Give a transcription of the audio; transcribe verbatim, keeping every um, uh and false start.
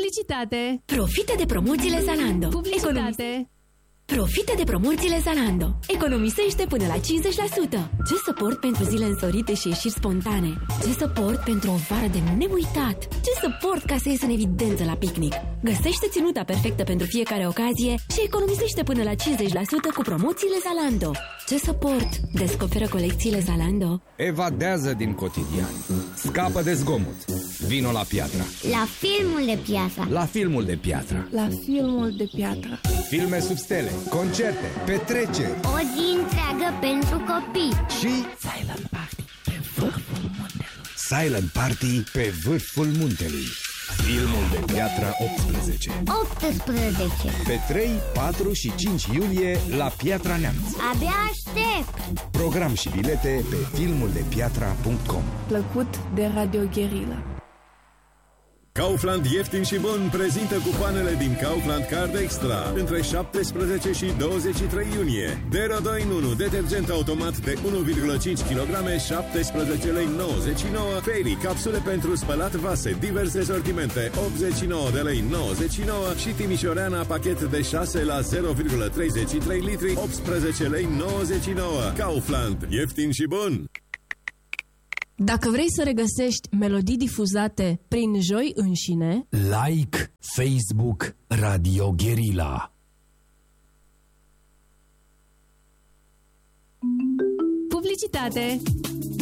Publicitate. Profită de promoțiile Zalando. Publicitate. Profită de promoțiile Zalando. Economisește până la cincizeci la sută. Ce suport pentru zile însorite și ieșiri spontane. Ce suport pentru o vară de neuitat. Ce suport ca să ies în evidență la picnic. Găsește ținuta perfectă pentru fiecare ocazie și economisește până la cincizeci la sută cu promoțiile Zalando. Ce suport. Descoperă colecțiile Zalando. Evadează din cotidian. Scapă de zgomot. Vino la Piatra. La filmul de piatră. La filmul de piatră. La filmul de piatră. Filme sub stele, concerte, petreceri. O zi întreagă pentru copii. Și Silent Party pe vârful muntelui. Silent Party pe vârful muntelui. Filmul de piatră optsprezece. optsprezece. Pe trei, patru și cinci iulie la Piatra Neamț. Abia aștept. Program și bilete pe filmul de piatra punct com. Plăcut de Radio Guerilla. Kaufland ieftin și bun prezintă cupoanele din Kaufland Card Extra între șaptesprezece și douăzeci și trei iunie. Dero doi în unu, detergent automat de unu virgulă cinci kilograme, șaptesprezece lei nouăzeci și nouă. Fairy, capsule pentru spălat vase, diverse sortimente, optzeci și nouă de lei nouăzeci și nouă. Și Timișoreana, pachet de șase la zero virgulă treizeci și trei litri, optsprezece lei nouăzeci și nouă. Kaufland, ieftin și bun! Dacă vrei să regăsești melodii difuzate prin Joi înșine, like Facebook Radio Guerilla. publicitate.